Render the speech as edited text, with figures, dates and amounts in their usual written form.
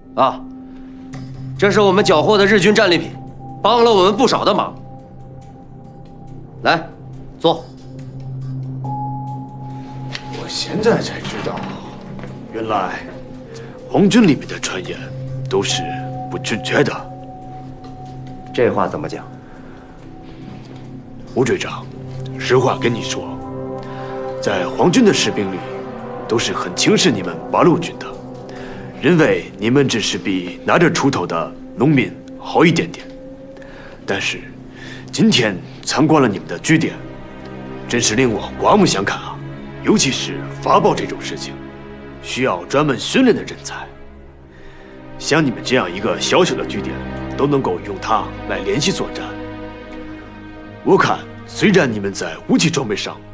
啊，这是我们缴获的日军战利品，帮了我们不少的忙。来，坐。 我现在才知道，原来皇军里面的传言都是不准确的。 这话怎么讲？ 吴队长，实话跟你说，在皇军的士兵里，都是很轻视你们八路军的，认为你们只是比拿着锄头的农民好一点点。但是，今天参观了你们的据点，真是令我刮目相看啊！尤其是发报这种事情，需要专门训练的人才。像你们这样一个小小的据点，都能够用它来联系作战。我看，虽然你们在武器装备上